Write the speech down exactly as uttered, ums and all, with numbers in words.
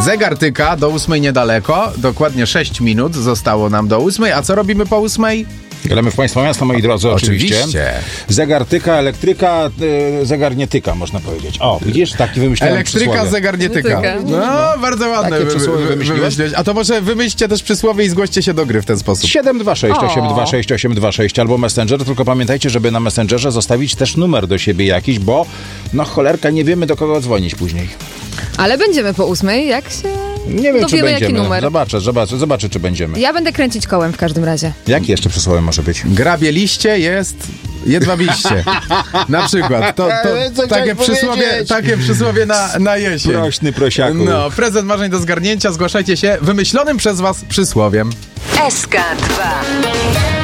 Zegar tyka, do ósmej niedaleko, dokładnie sześć minut zostało nam do ósmej, a co robimy po ósmej? Gramy w Państwa miasta, moi drodzy, oczywiście. Oczywiście. Zegar tyka, elektryka, yy, zegar nie tyka, można powiedzieć. O, widzisz, taki wymyśliłem Elektryka, przysłowie. zegar nie tyka. tyka. No, bardzo ładne Takie wy, przysłowie wy, wymyśliłem. wymyśliłeś. A to może wymyślcie też przysłowie i zgłoście się do gry w ten sposób. siedem dwa sześć O. osiem dwa sześć osiem dwa sześć albo Messenger, tylko pamiętajcie, żeby na Messengerze zostawić też numer do siebie jakiś, bo no cholerka, nie wiemy do kogo dzwonić później. Ale będziemy po ósmej, jak się... Nie wiem, czy dowiemy, jaki będziemy. numer. Zobaczę, zobaczę, zobaczę, czy będziemy. Ja będę kręcić kołem w każdym razie. Jakie jeszcze przysłowie może być? Grabieliście jest jedwabiście. Na przykład. To, Ale co to takie, chciałeś przysłowie, powiedzieć? takie przysłowie na, na jesień. Prośny prosiaku. No, prezent marzeń do zgarnięcia. Zgłaszajcie się wymyślonym przez was przysłowiem. S K dwa.